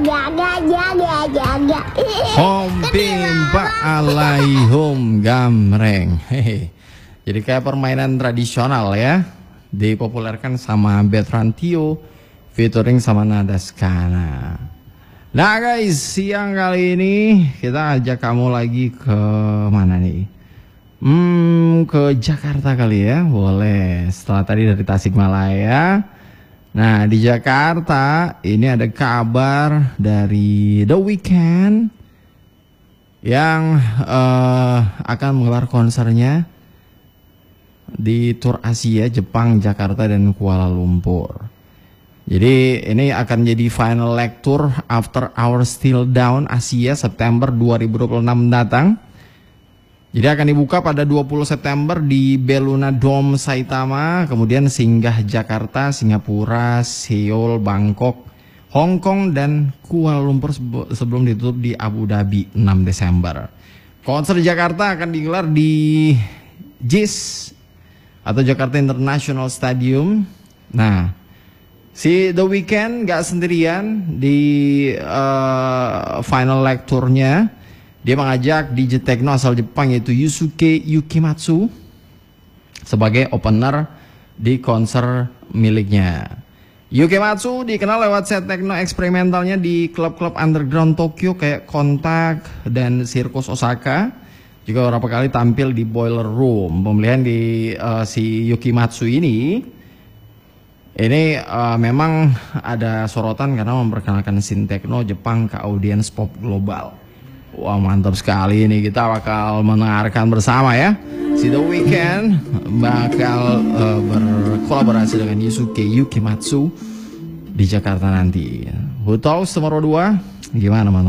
Hom pimpa alaihum gamreng. Hehe. Jadi kayak permainan tradisional ya. Dipopulerkan sama Bertrand Tio, featuring sama Nadaskana. Nah guys, siang kali ini kita ajak kamu lagi ke mana nih? Ke Jakarta kali ya, boleh. Setelah tadi dari Tasikmalaya. Nah di Jakarta ini ada kabar dari The Weeknd yang akan menggelar konsernya di Tour Asia, Jepang, Jakarta, dan Kuala Lumpur. Jadi ini akan jadi final leg tour After Our Still Down Asia September 2026 mendatang. Jadi akan dibuka pada 20 September di Belluna Dome Saitama, kemudian singgah Jakarta, Singapura, Seoul, Bangkok, Hong Kong, dan Kuala Lumpur sebelum ditutup di Abu Dhabi 6 Desember. Konser Jakarta akan digelar di JIS atau Jakarta International Stadium. Nah, si The Weeknd gak sendirian di final leg tournya. Dia mengajak DJ Techno asal Jepang yaitu Yusuke Yukimatsu sebagai opener di konser miliknya. Yukimatsu dikenal lewat set techno eksperimentalnya di klub-klub underground Tokyo kayak Contact dan Circus Osaka. Juga beberapa kali tampil di Boiler Room. Pemilihan di si Yukimatsu ini memang ada sorotan karena memperkenalkan scene techno Jepang ke audiens pop global. Wah, mantap sekali ini, kita bakal mendengarkan bersama ya. Si The Weeknd bakal berkolaborasi dengan Yusuke Yukimatsu di Jakarta nanti. Who Talks tomorrow 2, gimana man?